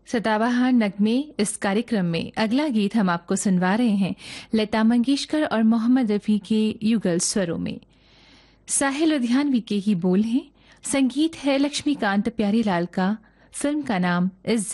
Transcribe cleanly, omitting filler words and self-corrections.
सदाबहार नगमे इस कार्यक्रम में अगला गीत हम आपको सुनवा रहे हैं लता मंगेशकर और मोहम्मद रफ़ी के युगल स्वरों में। साहिल लुधियानवी के ही बोल हैं, संगीत है लक्ष्मीकांत प्यारीलाल का, फिल्म का नाम इस